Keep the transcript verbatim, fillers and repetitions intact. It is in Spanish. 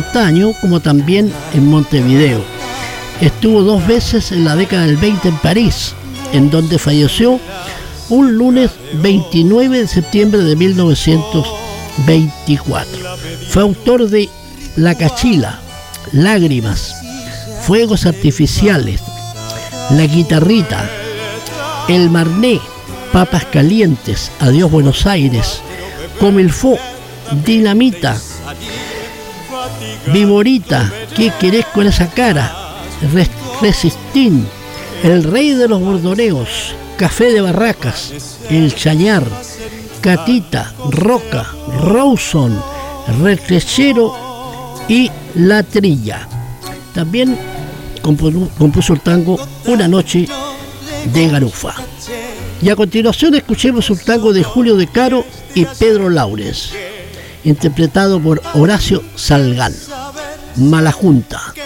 antaño como también en Montevideo. Estuvo dos veces en la década del veinte en París, en donde falleció un lunes veintinueve de septiembre de mil novecientos veinticuatro. Fue autor de La Cachila, Lágrimas, Fuegos Artificiales, La Guitarrita, El Marné, Papas Calientes, Adiós Buenos Aires, Comilfó, Dinamita, Viborita, ¿Qué querés con esa cara?, Res- Resistín, El Rey de los Bordoneos, Café de Barracas, El Chañar, Catita, Roca, Rawson, Retrechero y La Trilla. También compuso, compuso el tango Una Noche de Garufa. Y a continuación escuchemos un tango de Julio De Caro y Pedro Laures, interpretado por Horacio Salgán, Mala Junta.